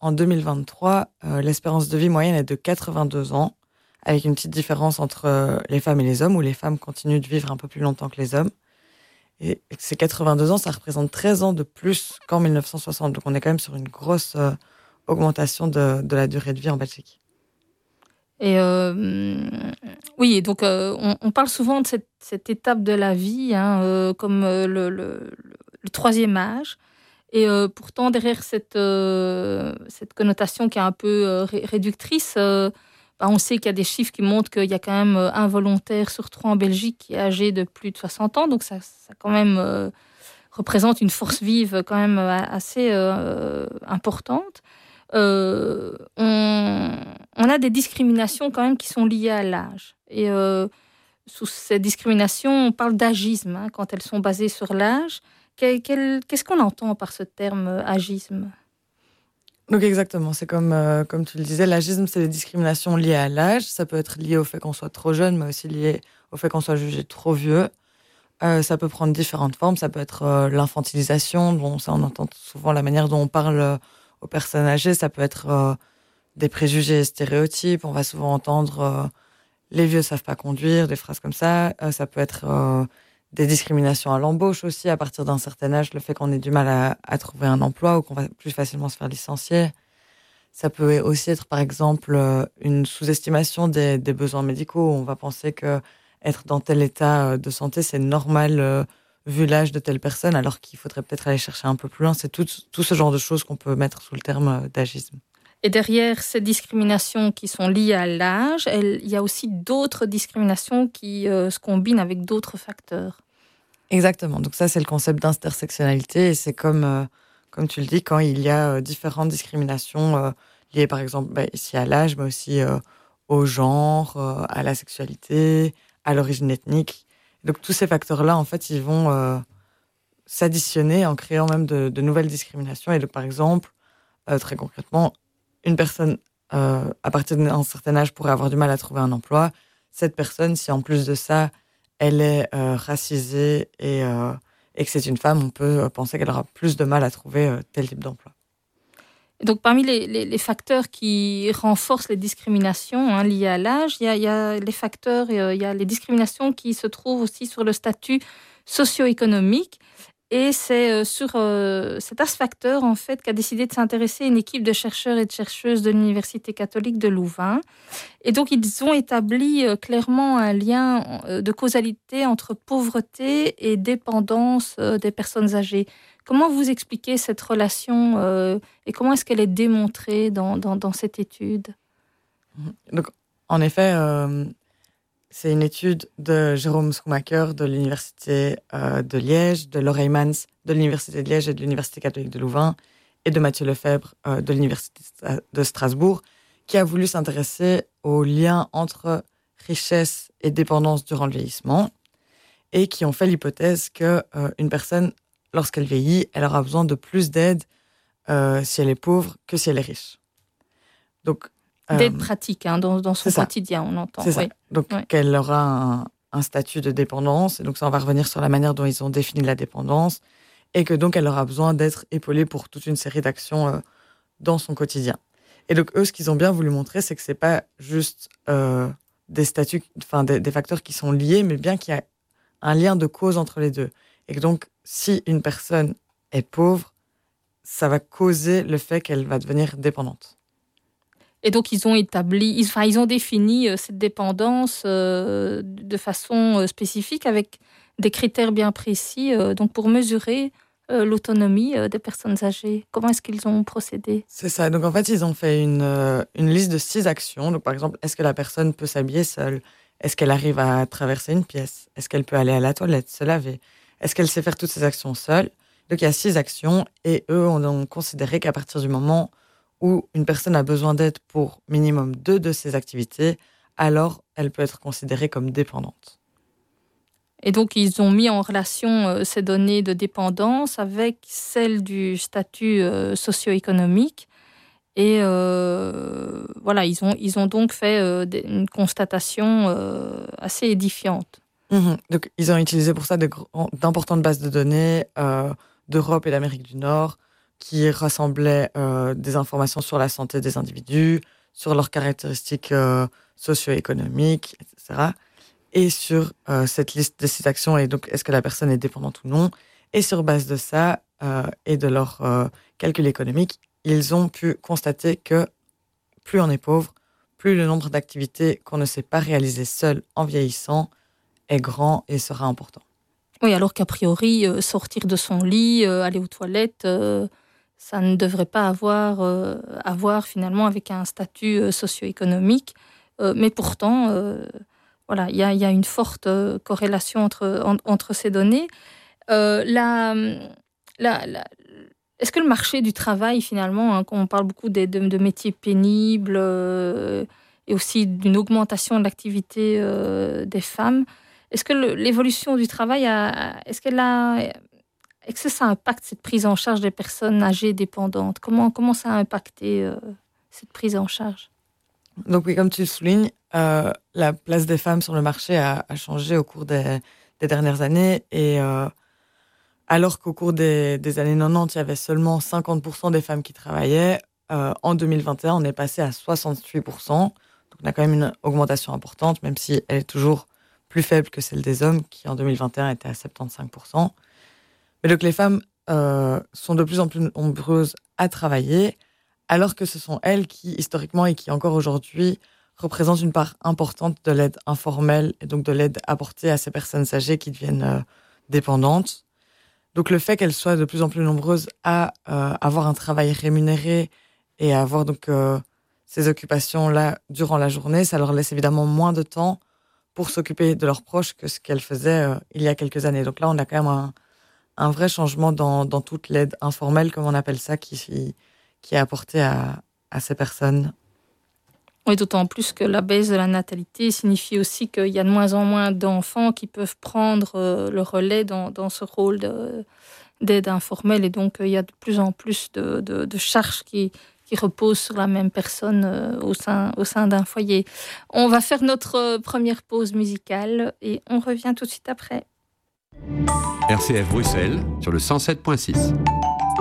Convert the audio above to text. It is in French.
en 2023, l'espérance de vie moyenne est de 82 ans, avec une petite différence entre les femmes et les hommes, où les femmes continuent de vivre un peu plus longtemps que les hommes. Et ces 82 ans, ça représente 13 ans de plus qu'en 1960. Donc on est quand même sur une grosse augmentation de la durée de vie en Belgique. Et oui, donc on parle souvent de cette étape de la vie comme le troisième âge. Et pourtant, derrière cette connotation qui est un peu réductrice, on sait qu'il y a des chiffres qui montrent qu'il y a quand même un volontaire sur 3 en Belgique qui est âgé de plus de 60 ans. Donc ça quand même représente une force vive quand même assez importante. On a des discriminations quand même qui sont liées à l'âge. Et sous ces discriminations, on parle d'agisme quand elles sont basées sur l'âge. Qu'est-ce qu'on entend par ce terme agisme ? Donc exactement, c'est comme tu le disais, l'agisme, c'est des discriminations liées à l'âge. Ça peut être lié au fait qu'on soit trop jeune, mais aussi lié au fait qu'on soit jugé trop vieux. Ça peut prendre différentes formes. Ça peut être l'infantilisation. Bon, ça, on entend souvent la manière dont on parle aux personnes âgées. Ça peut être des préjugés et stéréotypes. On va souvent entendre les vieux savent pas conduire, des phrases comme ça. Ça peut être des discriminations à l'embauche aussi, à partir d'un certain âge, le fait qu'on ait du mal à trouver un emploi ou qu'on va plus facilement se faire licencier. Ça peut aussi être, par exemple, une sous-estimation des besoins médicaux. On va penser que être dans tel état de santé, c'est normal vu l'âge de telle personne, alors qu'il faudrait peut-être aller chercher un peu plus loin. C'est tout ce genre de choses qu'on peut mettre sous le terme d'agisme. Et derrière ces discriminations qui sont liées à l'âge, il y a aussi d'autres discriminations qui se combinent avec d'autres facteurs. Exactement. Donc ça, c'est le concept d'intersectionnalité. Et c'est comme tu le dis, quand il y a différentes discriminations liées, par exemple, ici à l'âge, mais aussi au genre, à la sexualité, à l'origine ethnique. Donc tous ces facteurs-là, en fait, ils vont s'additionner en créant même de nouvelles discriminations. Et donc, par exemple, très concrètement, une personne à partir d'un certain âge pourrait avoir du mal à trouver un emploi. Cette personne, si en plus de ça, elle est racisée et que c'est une femme, on peut penser qu'elle aura plus de mal à trouver tel type d'emploi. Et donc, parmi les facteurs qui renforcent les discriminations liées à l'âge, il y a les facteurs, il y a les discriminations qui se trouvent aussi sur le statut socio-économique. Et c'est sur cet facteur, en fait, qu'a décidé de s'intéresser une équipe de chercheurs et de chercheuses de l'Université catholique de Louvain. Et donc, ils ont établi clairement un lien de causalité entre pauvreté et dépendance des personnes âgées. Comment vous expliquez cette relation et comment est-ce qu'elle est démontrée dans cette étude ? Donc, en effet, c'est une étude de Jérôme Schumacher de l'Université de Liège, de Laure Heymans de l'Université de Liège et de l'Université catholique de Louvain, et de Mathieu Lefebvre de l'Université de Strasbourg, qui a voulu s'intéresser aux liens entre richesse et dépendance durant le vieillissement, et qui ont fait l'hypothèse qu'une personne, lorsqu'elle vieillit, elle aura besoin de plus d'aide si elle est pauvre que si elle est riche. Donc, d'aide pratique dans son quotidien, on entend. C'est ça. Donc, qu'elle aura un statut de dépendance. Et donc, ça, on va revenir sur la manière dont ils ont défini la dépendance. Et que donc, elle aura besoin d'être épaulée pour toute une série d'actions dans son quotidien. Et donc, eux, ce qu'ils ont bien voulu montrer, c'est que c'est pas juste des statuts, enfin, des facteurs qui sont liés, mais bien qu'il y a un lien de cause entre les deux. Et que donc, si une personne est pauvre, ça va causer le fait qu'elle va devenir dépendante. Et donc, ils ont défini cette dépendance de façon spécifique avec des critères bien précis donc pour mesurer l'autonomie des personnes âgées. Comment est-ce qu'ils ont procédé ? C'est ça. Donc, en fait, ils ont fait une liste de 6 actions. Donc, par exemple, est-ce que la personne peut s'habiller seule ? Est-ce qu'elle arrive à traverser une pièce ? Est-ce qu'elle peut aller à la toilette, se laver ? Est-ce qu'elle sait faire toutes ces actions seule ? Donc, il y a 6 actions et eux ont considéré qu'à partir du moment où une personne a besoin d'aide pour minimum 2 de ces activités, alors elle peut être considérée comme dépendante. Et donc, ils ont mis en relation ces données de dépendance avec celles du statut socio-économique. Et voilà, ils ont donc fait une constatation assez édifiante. Donc, ils ont utilisé pour ça d'importantes bases de données d'Europe et d'Amérique du Nord, qui rassemblait des informations sur la santé des individus, sur leurs caractéristiques socio-économiques, etc. Et sur cette liste de ces actions, et donc est-ce que la personne est dépendante ou non. Et sur base de ça et de leur calcul économique, ils ont pu constater que plus on est pauvre, plus le nombre d'activités qu'on ne sait pas réaliser seul en vieillissant est grand et sera important. Oui, alors qu'a priori, sortir de son lit, aller aux toilettes, ça ne devrait pas avoir finalement avec un statut socio-économique. Mais pourtant, voilà, il y a une forte corrélation entre ces données. Est-ce que le marché du travail, finalement, hein, quand on parle beaucoup de métiers pénibles et aussi d'une augmentation de l'activité des femmes, est-ce que l'évolution du travail, est-ce que ça impacte cette prise en charge des personnes âgées dépendantes? Comment ça a impacté cette prise en charge? Donc oui, comme tu le soulignes, la place des femmes sur le marché a changé au cours des dernières années. Et alors qu'au cours des années 90, il y avait seulement 50% des femmes qui travaillaient, en 2021, on est passé à 68%. Donc on a quand même une augmentation importante, même si elle est toujours plus faible que celle des hommes, qui en 2021 était à 75%. Mais donc les femmes sont de plus en plus nombreuses à travailler, alors que ce sont elles qui, historiquement et qui encore aujourd'hui, représentent une part importante de l'aide informelle et donc de l'aide apportée à ces personnes âgées qui deviennent dépendantes. Donc le fait qu'elles soient de plus en plus nombreuses à avoir un travail rémunéré et à avoir donc ces occupations-là durant la journée, ça leur laisse évidemment moins de temps pour s'occuper de leurs proches que ce qu'elles faisaient il y a quelques années. Donc là, on a quand même un vrai changement dans toute l'aide informelle, comme on appelle ça, qui est apportée à ces personnes. Oui, d'autant plus que la baisse de la natalité signifie aussi qu'il y a de moins en moins d'enfants qui peuvent prendre le relais dans ce rôle d'aide informelle. Et donc, il y a de plus en plus de charges qui reposent sur la même personne au sein d'un foyer. On va faire notre première pause musicale et on revient tout de suite après. RCF Bruxelles sur le 107.6.